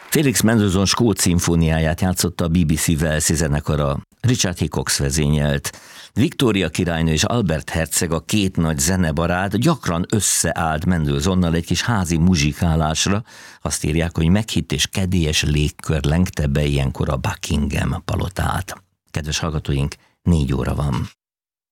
Felix Mendelssohn skót szimfóniáját játszotta a BBC Walesi zenekara. Richard Hickox vezényelt. Viktória királynő és Albert herceg, a két nagy zenebarát gyakran összeállt Mendelssohnnal egy kis házi muzsikálásra. Azt írják, hogy meghitt és kedélyes légkör lengte be ilyenkor a Buckingham palotát. Kedves hallgatóink, 4 óra van.